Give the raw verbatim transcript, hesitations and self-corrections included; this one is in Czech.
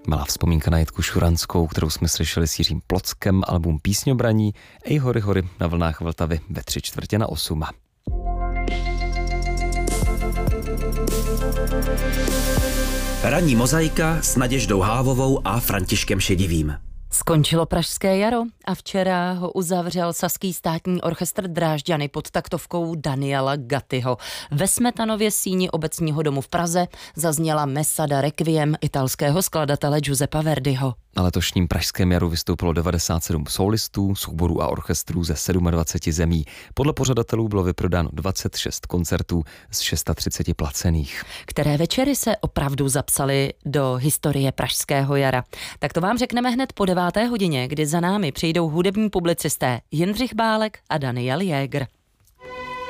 Malá vzpomínka na Jitku Šuranskou, kterou jsme slyšeli s Jiřím Plockem, album Písňobraní, Ej hory hory na vlnách Vltavy ve tři čtvrtě na osm. Ranní mozaika s Naděždou Hávovou a Františkem Šedivým. Skončilo Pražské jaro a včera ho uzavřel Saský státní orchestr Drážďany pod taktovkou Daniela Gattiho. Ve Smetanově síni Obecního domu v Praze zazněla Messa da Requiem italského skladatele Giuseppa Verdiho. Na letošním pražském jaru vystoupilo devadesát sedm soulistů, souborů a orchestrů ze dvacet sedm zemí. Podle pořadatelů bylo vyprodáno dvacet šest koncertů z třicet šest placených. Které večery se opravdu zapsaly do historie pražského jara? Tak to vám řekneme hned po deváté hodině, kdy za námi přijdou hudební publicisté Jindřich Bálek a Daniel Jäger.